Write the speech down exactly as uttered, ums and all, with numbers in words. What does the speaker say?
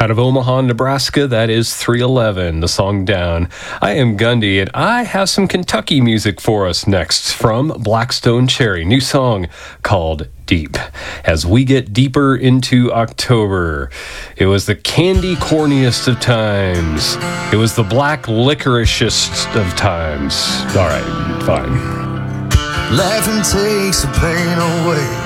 Out of Omaha, Nebraska, that is three eleven, the song Down. I am Gundy, and I have some Kentucky music for us next from Blackstone Cherry. New song called Deep. As we get deeper into October, it was the candy corniest of times. It was the black licoricest of times. All right, fine. Laughing takes the pain away.